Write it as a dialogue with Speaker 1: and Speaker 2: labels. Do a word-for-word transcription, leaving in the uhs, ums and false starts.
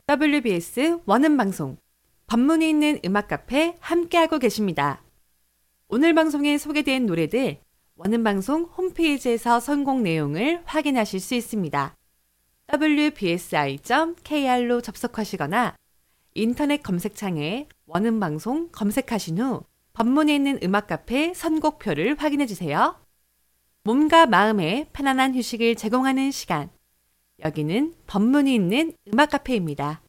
Speaker 1: 더블유비에스 원음방송, 법문이 있는 음악카페 함께하고 계십니다. 오늘 방송에 소개된 노래들 원음방송 홈페이지에서 선곡 내용을 확인하실 수 있습니다. 더블유비에스아이 점 케이알로 접속하시거나 인터넷 검색창에 원음방송 검색하신 후 법문이 있는 음악카페 선곡표를 확인해주세요. 몸과 마음에 편안한 휴식을 제공하는 시간, 여기는 법문이 있는 음악카페입니다.